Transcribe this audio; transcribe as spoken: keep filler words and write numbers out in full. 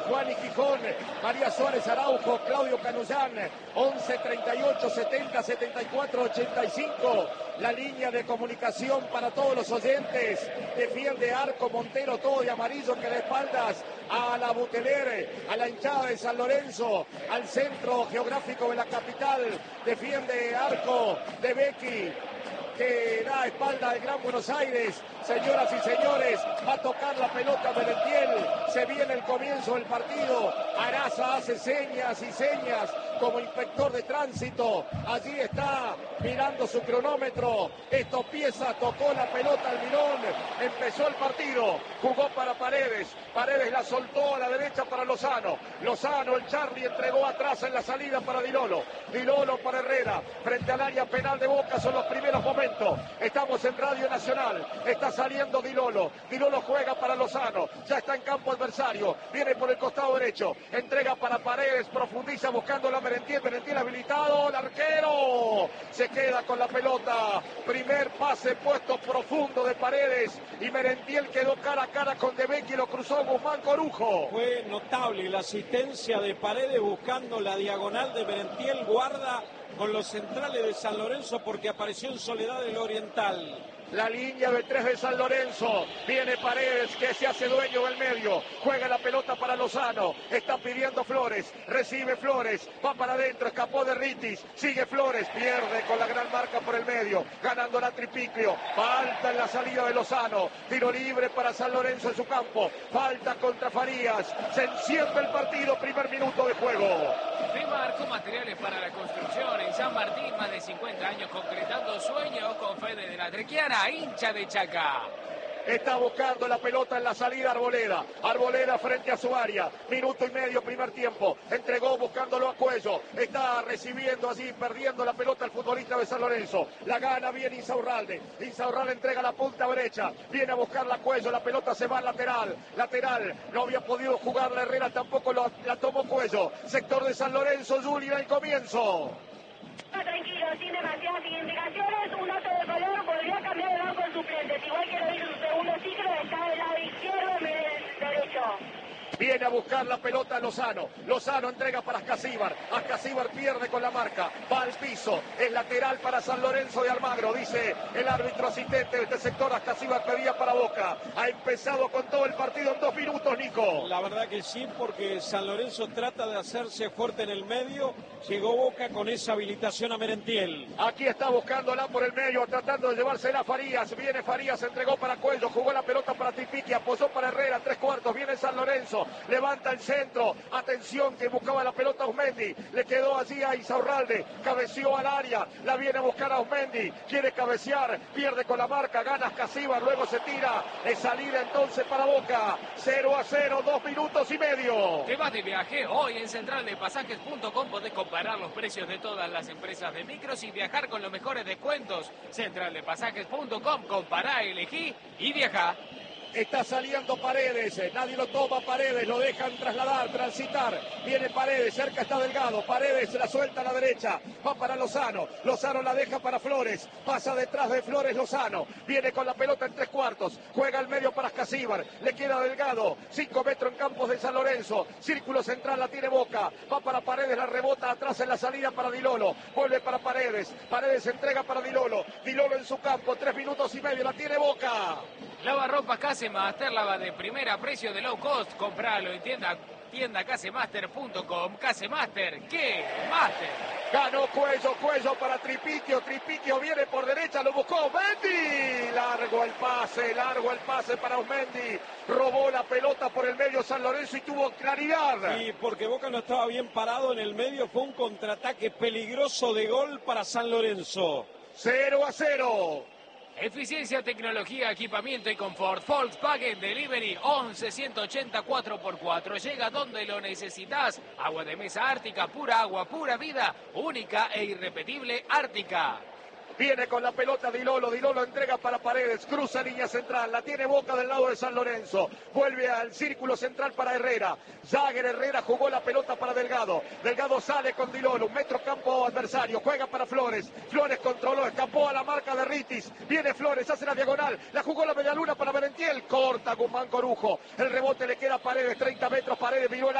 Juan y Gijón, María Suárez Araujo, Claudio Canullán, once treinta y ocho setenta setenta y cuatro ochenta y cinco. La línea de comunicación para todos los oyentes. Defiende Arco Montero, todo de amarillo, que de espaldas a la Buteler, a la hinchada de San Lorenzo, al centro geográfico de la capital. Defiende Arco de Becky, que da espalda al Gran Buenos Aires. Señoras y señores, va a tocar la pelota Merentiel. Se viene el comienzo del partido. Araza hace señas y señas como inspector de tránsito. Allí está mirando su cronómetro. Esto pieza, tocó la pelota al Milón. Empezó el partido. Jugó para Paredes. Paredes la soltó a la derecha para Lozano. Lozano, el Charlie, entregó atrás en la salida para Dilolo. Dilolo para Herrera. Frente al área penal de Boca son los primeros momentos. Estamos en Radio Nacional. Está saliendo Dilolo. Dilolo juega para Lozano. Ya está en campo adversario. Viene por el costado derecho. Entrega para Paredes. Profundiza buscando la Merentiel. Merentiel habilitado. El arquero se queda con la pelota. Primer pase puesto profundo de Paredes. Y Merentiel quedó cara a cara con De Becchi y lo cruzó Guzmán Corujo. Fue notable la asistencia de Paredes buscando la diagonal de Merentiel. Guarda con los centrales de San Lorenzo porque apareció en soledad el Oriental. La línea de tres de San Lorenzo. Viene Paredes, que se hace dueño del medio. Juega la pelota para Lozano. Está pidiendo Flores. Recibe Flores. Va para adentro. Escapó de Ritis. Sigue Flores. Pierde con la gran marca por el medio. Ganando la Tripiclio. Falta en la salida de Lozano. Tiro libre para San Lorenzo en su campo. Falta contra Farías. Se enciende el partido. Primer minuto de juego. Primarco, materiales para la construcción en San Martín, más de cincuenta años concretando sueños con Fede de la Trequiana, hincha de Chaca. Está buscando la pelota en la salida Arboleda. Arboleda frente a su área. Minuto y medio, primer tiempo. Entregó buscándolo a Cuello. Está recibiendo allí, perdiendo la pelota el futbolista de San Lorenzo. La gana bien Insaurralde. Insaurralde entrega la punta derecha. Viene a buscarla a Cuello. La pelota se va al lateral. Lateral. No había podido jugar la Herrera, tampoco lo, la tomó Cuello. Sector de San Lorenzo, Juli, al comienzo. Tranquilo, sin demasiadas indicaciones, un auto de color volvió a cambiar de banco en suplentes, igual que lo hizo su segundo ciclo, está del lado izquierdo en vez del derecho. Viene a buscar la pelota Lozano. Lozano entrega para Ascasíbar. Ascasíbar pierde con la marca. Va al piso. Es lateral para San Lorenzo de Almagro. Dice el árbitro asistente de este sector. Ascasíbar pedía para Boca. Ha empezado con todo el partido en dos minutos, Nico. La verdad que sí, porque San Lorenzo trata de hacerse fuerte en el medio. Llegó Boca con esa habilitación a Merentiel. Aquí está buscándola por el medio, tratando de llevársela a Farías. Viene Farías, entregó para Cuello. Jugó la pelota para Tipiqui. Aposó para Herrera. Tres cuartos. Viene San Lorenzo. Levanta el centro, atención que buscaba la pelota Ausmendi, le quedó allí a Insaurralde, cabeció al área, la viene a buscar a Ausmendi, quiere cabecear, pierde con la marca, gana Ascasíbar, luego se tira, es salida entonces para Boca, cero a cero, dos minutos y medio. Te vas de viaje, hoy en central de pasajes punto com podés comparar los precios de todas las empresas de micros y viajar con los mejores descuentos. central de pasajes punto com, compará, elegí y viajá. Está saliendo Paredes, nadie lo toma Paredes, lo dejan trasladar, transitar, viene Paredes, cerca está Delgado, Paredes la suelta a la derecha, va para Lozano, Lozano la deja para Flores, pasa detrás de Flores Lozano, viene con la pelota en tres cuartos, juega al medio para Ascasíbar, le queda Delgado, cinco metros en campos de San Lorenzo, círculo central la tiene Boca, va para Paredes, la rebota atrás en la salida para Dilolo, vuelve para Paredes, Paredes entrega para Dilolo, Dilolo en su campo, tres minutos y medio, la tiene Boca. Lavarropas Casemaster, lava de primera, precio de low cost. Compralo en tienda, tienda casemaster punto com. Casemaster, ¿qué? Master. Ganó Cuello, Cuello para Tripiquio, Tripiquio viene por derecha, lo buscó Ausmendi. Largo el pase, largo el pase para Ausmendi. Robó la pelota por el medio San Lorenzo y tuvo claridad. Sí, porque Boca no estaba bien parado en el medio, fue un contraataque peligroso de gol para San Lorenzo. cero a cero. Eficiencia, tecnología, equipamiento y confort. Volkswagen Delivery once ciento ochenta cuatro por cuatro. Llega donde lo necesitas. Agua de mesa Ártica, pura agua, pura vida. Única e irrepetible Ártica. Viene con la pelota Dilolo, Dilolo entrega para Paredes, cruza línea central, la tiene Boca del lado de San Lorenzo, vuelve al círculo central para Herrera, Jagger Herrera jugó la pelota para Delgado, Delgado sale con Dilolo, un metro campo adversario, juega para Flores, Flores controló, escapó a la marca de Ritis, viene Flores, hace la diagonal, la jugó la medialuna para Merentiel, corta Guzmán Corujo, el rebote le queda a Paredes, treinta metros, Paredes, miró el